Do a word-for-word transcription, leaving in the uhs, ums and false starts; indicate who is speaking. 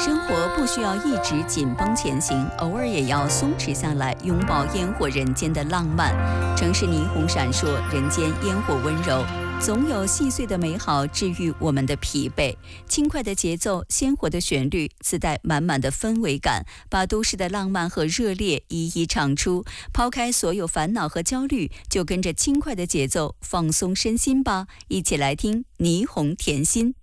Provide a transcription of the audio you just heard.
Speaker 1: 生活不需要一直紧绷前行，偶尔也要松弛下来，拥抱烟火人间的浪漫。城市霓虹闪烁，人间烟火温柔，总有细碎的美好治愈我们的疲惫。轻快的节奏，鲜活的旋律，自带满满的氛围感，把都市的浪漫和热烈一一唱出。抛开所有烦恼和焦虑，就跟着轻快的节奏放松身心吧。一起来听霓虹甜心。